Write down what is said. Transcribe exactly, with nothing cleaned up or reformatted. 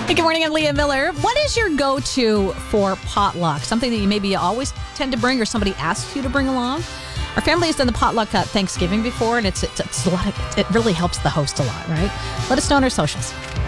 Hey, good morning. I'm Leah Miller. What is your go-to for potluck? Something that you maybe always tend to bring or somebody asks you to bring along? Our family has done the potluck at Thanksgiving before, and it's, it's, it's a lot of, it really helps the host a lot, right? Let us know on our socials.